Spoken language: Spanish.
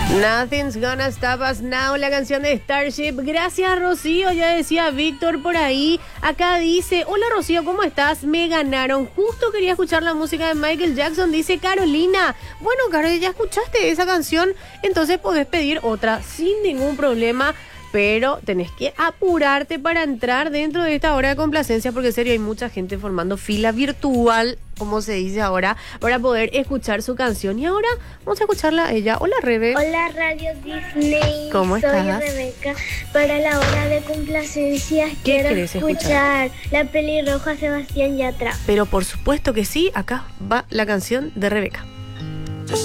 Nothing's gonna stop us now, la canción de Starship. Gracias, Rocío, ya decía Víctor por ahí. Acá dice, hola Rocío, ¿cómo estás? Me ganaron. Justo quería escuchar la música de Michael Jackson, dice Carolina. Bueno, Caro, ya escuchaste esa canción, entonces podés pedir otra sin ningún problema. Pero tenés que apurarte para entrar dentro de esta hora de complacencia, porque en serio hay mucha gente formando fila virtual, como se dice ahora, para poder escuchar su canción. Y ahora vamos a escucharla a ella. Hola, Rebe. Hola, Radio Disney. ¿Cómo estás? Soy Rebeca. Para la hora de complacencias quiero escuchar La Pelirroja Sebastián Yatra. Pero por supuesto que sí, acá va la canción de Rebeca.